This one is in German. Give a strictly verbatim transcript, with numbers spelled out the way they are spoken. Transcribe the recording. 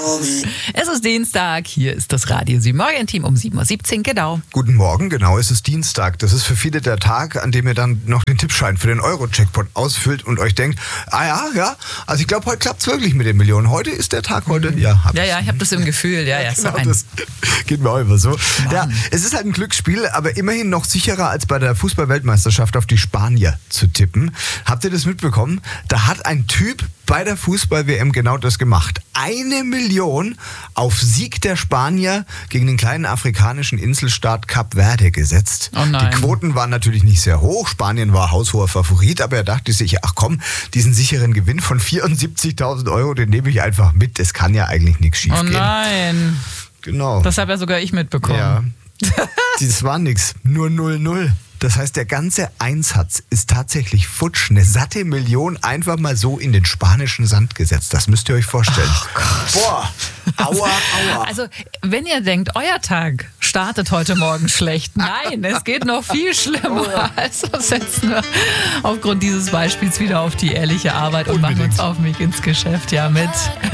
Es ist Dienstag, hier ist das Radio sieben Morgen-Team um sieben Uhr siebzehn, genau. Guten Morgen, genau, es ist Dienstag. Das ist für viele der Tag, an dem ihr dann noch den Tippschein für den Euro-Jackpot ausfüllt und euch denkt, ah ja, ja, also ich glaube, heute klappt es wirklich mit den Millionen. Heute ist der Tag, heute, ja. Hab Ja, ich. ja, ich habe das im Gefühl, ja, ja. So Genau, ein das geht mir auch immer so. Mann. Ja, es ist halt ein Glücksspiel, aber immerhin noch sicherer als bei der Fußball-Weltmeisterschaft auf die Spanier zu tippen. Habt ihr das mitbekommen? Da hat ein Typ bei der Fußball-W M genau das gemacht. Eine Million auf Sieg der Spanier gegen den kleinen afrikanischen Inselstaat Kap Verde gesetzt. Oh nein. Die Quoten waren natürlich nicht sehr hoch. Spanien war haushoher Favorit, aber er dachte sich, ach komm, diesen sicheren Gewinn von vierundsiebzigtausend Euro, den nehme ich einfach mit. Das kann ja eigentlich nichts schief Oh gehen. nein, Genau. das habe ja sogar ich mitbekommen. Ja. Das war nix. Nur null null. Das heißt, der ganze Einsatz ist tatsächlich futsch. Eine satte Million einfach mal so in den spanischen Sand gesetzt. Das müsst ihr euch vorstellen. Oh Gott. Boah. Aua, aua. Also, wenn ihr denkt, euer Tag startet heute Morgen schlecht. Nein, es geht noch viel schlimmer. Oh ja. Also setzen wir aufgrund dieses Beispiels wieder auf die ehrliche Arbeit und machen Unbedingt. uns auf den Weg ins Geschäft. Ja, mit